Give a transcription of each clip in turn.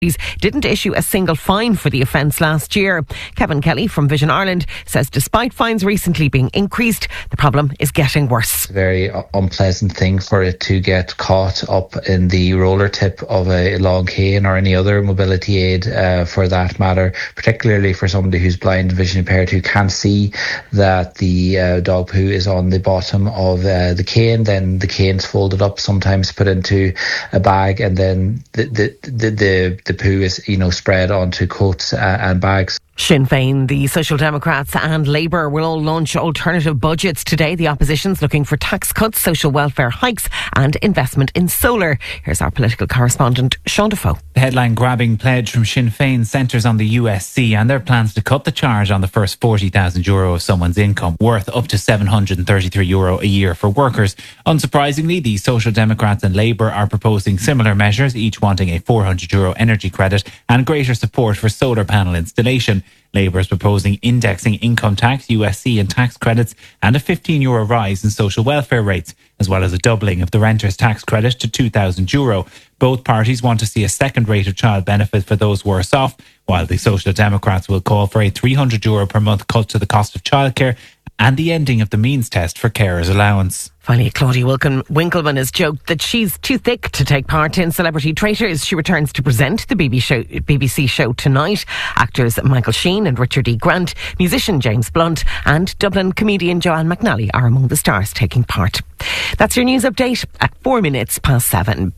didn't issue a single fine for the offence last year. Kevin Kelly from Vision Ireland says despite fines recently being increased, the problem is getting worse. It's a very unpleasant thing for it to get caught up in the roller tip of a long cane or any other mobility aid for that matter, particularly for somebody who's blind and vision impaired who can't see that the dog poo is on the bottom of the cane. Then the cane's folded up, sometimes put into a bag, and then the poo is, spread onto coats and bags. Sinn Féin, the Social Democrats and Labour will all launch alternative budgets today. The opposition's looking for tax cuts, social welfare hikes and investment in solar. Here's our political correspondent, Sean Defoe. The headline-grabbing pledge from Sinn Féin centres on the USC and their plans to cut the charge on the first €40,000 of someone's income, worth up to €733 a year for workers. Unsurprisingly, the Social Democrats and Labour are proposing similar measures, each wanting a €400 energy credit and greater support for solar panel installation. Labour is proposing indexing income tax, USC and tax credits and a €15 rise in social welfare rates, as well as a doubling of the renter's tax credit to €2,000. Both parties want to see a second rate of child benefit for those worse off, while the Social Democrats will call for a €300 per month cut to the cost of childcare and the ending of the means test for carers' allowance. Finally, Claudia Winkleman has joked that she's too thick to take part in Celebrity Traitors. She returns to present the BBC show tonight. Actors Michael Sheen and Richard E. Grant, musician James Blunt and Dublin comedian Joanne McNally are among the stars taking part. That's your news update at 7:04.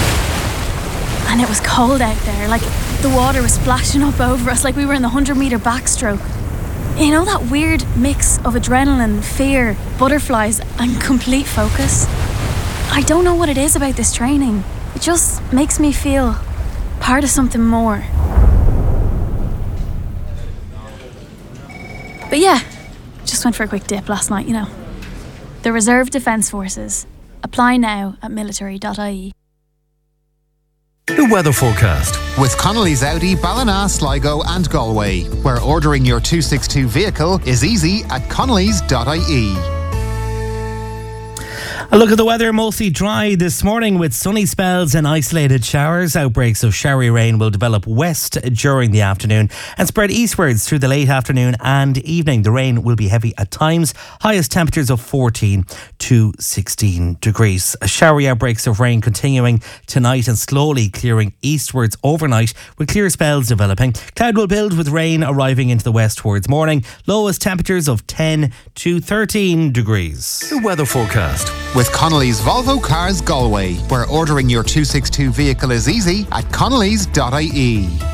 And it was cold out there, like the water was splashing up over us like we were in the 100-metre backstroke. You know that weird mix of adrenaline, fear, butterflies and complete focus? I don't know what it is about this training. It just makes me feel part of something more. But yeah, just went for a quick dip last night, The Reserve Defence Forces. Apply now at military.ie. The weather forecast with Connolly's Audi, Ballina, Sligo and Galway, where ordering your 262 vehicle is easy at connolly's.ie. A look at the weather, mostly dry this morning with sunny spells and isolated showers. Outbreaks of showery rain will develop west during the afternoon and spread eastwards through the late afternoon and evening. The rain will be heavy at times, highest temperatures of 14 to 16 degrees. Showery outbreaks of rain continuing tonight and slowly clearing eastwards overnight with clear spells developing. Cloud will build with rain arriving into the west towards morning. Lowest temperatures of 10 to 13 degrees. The weather forecast with Connolly's Volvo Cars Galway, where ordering your 262 vehicle is easy at connolly's.ie.